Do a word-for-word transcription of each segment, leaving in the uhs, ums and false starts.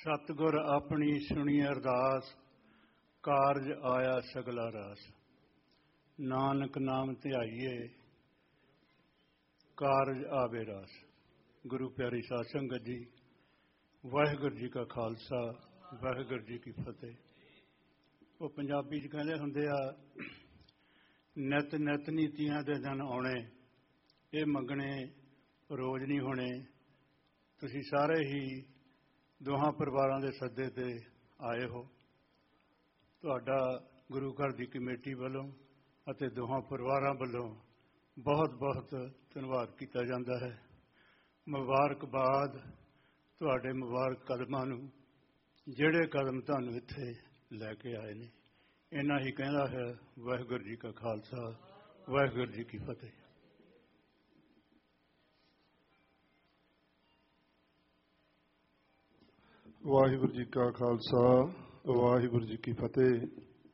सतगुर अपनी सुनी अरदास, कारज आया सगला रास। नानक नाम ध्याइए, कारज आवे रास। गुरु प्यारी साध संगत जी, वाहिगुरू जी का खालसा, वाहिगुरू जी की फतेह। वो पंजाबी च कहते हुंदे आ, नित नित नीतियां दे दिन आने, ये मंगने रोज़ नहीं होने। तुसीं सारे ही दोहां परिवारां दे सद्दे ते आए हो। तुहाडा गुरु घर की कमेटी वालों अते दोहां परिवारां वालों बहुत बहुत धन्यवाद किया जाता है। मुबारकबाद तुहाडे मुबारक कदमां नूं, जिहड़े कदम तुहानूं इत्थे लैके आए ने। इन्ना ही कहना है, वाहिगुरू जी का खालसा, वाहिगुरू जी की फतेह। वाहिगुरू जी का खालसा, वाहिगुरू जी की फतेह।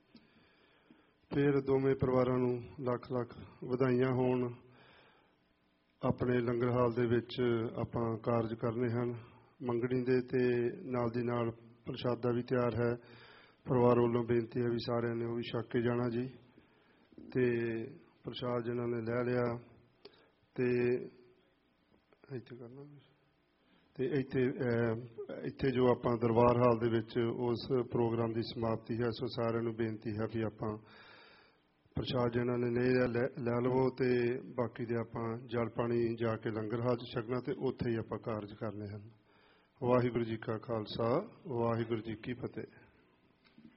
फिर दोवें परिवारां नूं लख लख वधाइयां होण। अपने लंगर हाल दे विच आपां कारज करने हन। मंगणी दे ते नाल दी नाल प्रशादा भी तैयार है। परिवार वालों बेनती है भी सारिਆਂ ने वो भी छक के जाना जी। ते प्रशाद जिन्हां ने लै लिया ते इत्थे करना ते इत्थे इत्थे जो आपां दरबार हाल दे विच उस प्रोग्राम की समाप्ति है। सो सारिਆਂ ਨੂੰ बेनती है भी आपां प्रशाद जिन्हां ने नहीं लै लै लवो ते बाकी दे आपां जल पानी जाके लंगर हाल च छकना ते उत्थे ही आपां कारज करने हैं। वाहिगुरू जी का खालसा, वाहिगुरू जी की फतेह।